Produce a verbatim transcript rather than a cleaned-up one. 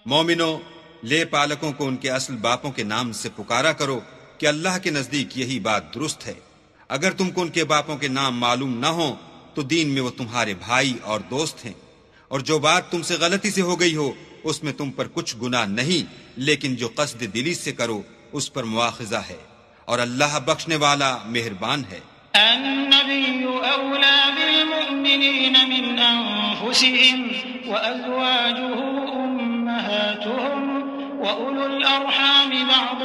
मोमिनो, ले पालकों को उनके असल बापों के नाम से पुकारा करो कि अल्लाह के नजदीक यही बात दुरुस्त है। अगर तुमको उनके बापों के नाम मालूम न हो तो दीन में वो तुम्हारे भाई और दोस्त हैं, और जो बात तुमसे गलती से हो गई हो उसमें तुम पर कुछ गुनाह नहीं, लेकिन जो कस्द दिली से करो उस पर मुआखिजा है, और अल्लाह बख्शने वाला मेहरबान है। अन्नबिय्यु औला बिलमुमिनीन मिन अनफुसिहिम व अज़वाजुहु उम्महातुहुम व उलुल अरहाम बअद